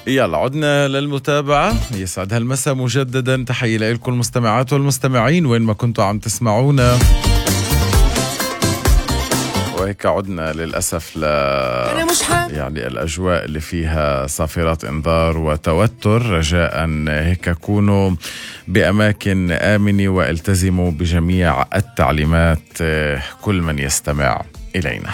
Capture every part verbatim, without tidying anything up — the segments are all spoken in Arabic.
يلا عدنا للمتابعة. يسعد هالمساء مجددا، تحية لكم المستمعات والمستمعين وين ما كنتوا عم تسمعونا. وهيك عدنا للأسف ل يعني الأجواء اللي فيها صافرات إنذار وتوتر. رجاء هيك كونوا بأماكن آمنة والتزموا بجميع التعليمات كل من يستمع إلينا.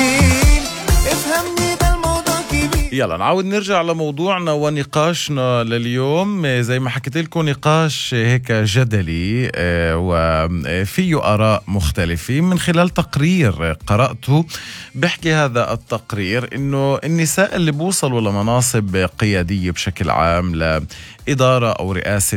يلا نعود نرجع لموضوعنا ونقاشنا لليوم. زي ما حكيت لكم نقاش هيك جدلي وفيه آراء مختلفة من خلال تقرير قرأته. بحكي هذا التقرير إنه النساء اللي بوصلوا لمناصب قيادية بشكل عام لإدارة أو رئاسة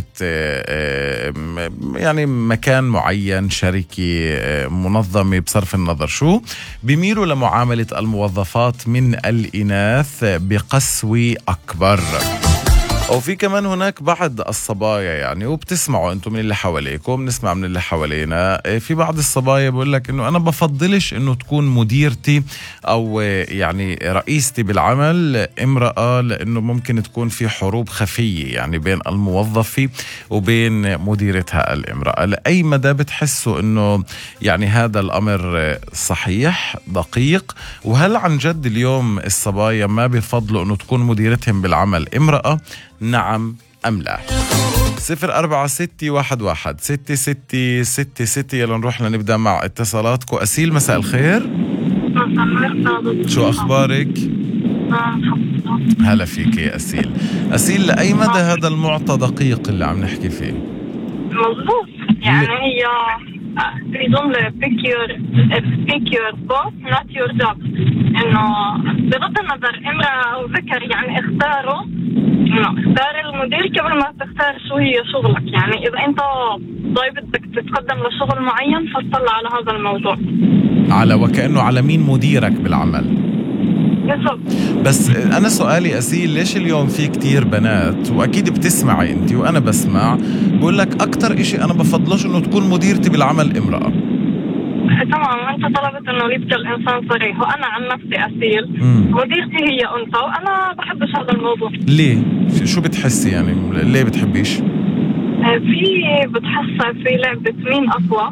يعني مكان معين، شركة، منظمة، بصرف النظر شو، بيميلوا لمعاملة الموظفات من الإناث بقسوة أكبر. أو في كمان هناك بعض الصبايا يعني، وبتسمعوا أنتم من اللي حواليكم، بنسمع من اللي حوالينا، في بعض الصبايا بقول لك إنه أنا بفضلش إنه تكون مديرتي أو يعني رئيستي بالعمل امرأة، لأنه ممكن تكون في حروب خفية يعني بين الموظفة وبين مديرتها الامرأة. لأي مدى بتحسوا إنه يعني هذا الأمر صحيح دقيق؟ وهل عن جد اليوم الصبايا ما بيفضلوا إنه تكون مديرتهم بالعمل امرأة؟ نعم أم لا؟ صفر أربعة ستة واحد واحد ستة ستة ستة ستة. يلا نروح لنبدأ مع اتصالاتكم. أسيل مساء الخير، شو أخبارك؟ هلا فيك يا أسيل. أسيل لأي مدى هذا المعطى دقيق اللي عم نحكي فيه؟ مظبوط، يعني هي في جملة pick your pick your boss not your job، إنه بغض النظر امرأة أو ذكر يعني اختاروا إنه اختار المدير قبل ما تختار شو هي شغلك. يعني إذا أنت ضاي بدك تتقدم لشغل معين فاطلع على هذا الموضوع، على وكأنه على مين مديرك بالعمل. بالضبط. بس أنا سؤالي أسيل، ليش اليوم في كتير بنات وأكيد بتسمعي أنت وأنا بسمع بقول لك أكتر إشي أنا بفضلش إنه تكون مديرتي بالعمل امرأة؟ تمام، أنت طلبت إنه يبقى الإنسان صريح، وأنا عن نفسي أسيل مم. مديرتي هي أنثى وأنا بحبش هذا الموضوع. ليه؟ شو بتحسي يعني؟ ليه بتحبيش؟ في بتحسها في لعبة مين أقوى.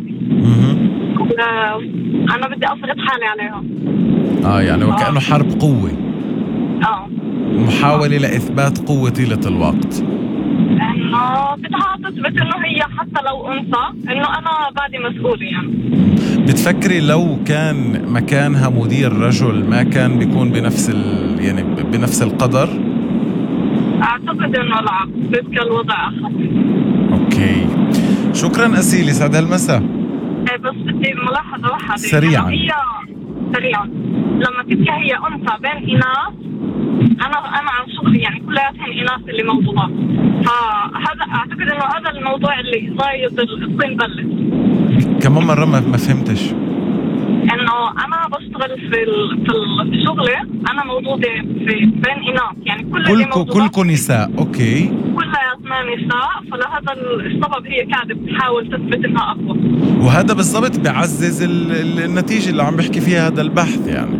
أنا بدي أفرض حالي عليها. آه يعني وكأنه حرب قوة. آه محاولة لإثبات قوة طيلة الوقت. إنه بدها تثبت إنه هي حتى لو أنثى إنه أنا بعدي مسؤولة. يعني بتفكري لو كان مكانها مدير رجل ما كان بيكون بنفس ال... يعني بنفس القدر؟ أعتقد إنه لا، بيبقى الوضع أخف. أوكي، شكرا أسيلي، سعد هالمساء. بس بدي ملاحظة واحدة سريعا. هي سريعا لما تبقى هي أنثى بين إناث، أنا أنا عن شغلي يعني كلياتهم إناث اللي موجودات، فهذا أعتقد إنه هذا الموضوع اللي صايد الطين بلت. كمان مرة ما فهمتش. إنه أنا بشتغل في في شغلي، أنا موجودة في بين إناث يعني كل اللي موجودات كلكم نساء. أوكي، كلياتنا نساء، فلهذا السبب هي قاعدة بتحاول تثبت إنها أقوى. وهذا بالضبط بيعزز النتيجة اللي عم بحكي فيها هذا البحث يعني.